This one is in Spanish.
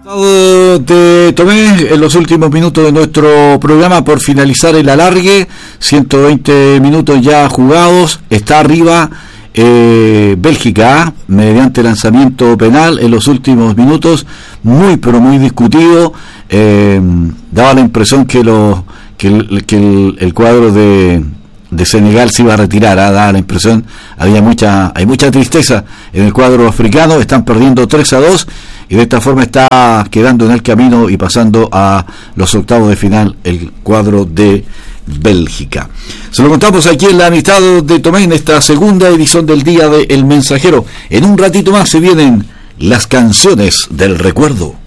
De Tomé en los últimos minutos de nuestro programa por finalizar el alargue, 120 minutos ya jugados, está arriba Bélgica mediante lanzamiento penal en los últimos minutos, muy pero muy discutido, daba la impresión que el cuadro de Senegal se iba a retirar, daba la impresión, hay mucha tristeza en el cuadro africano, están perdiendo 3-2 y de esta forma está quedando en el camino y pasando a los octavos de final el cuadro de Bélgica. Se lo contamos aquí en la Amistad de Tomé en esta segunda edición del Día de El Mensajero. En un ratito más se vienen las canciones del recuerdo.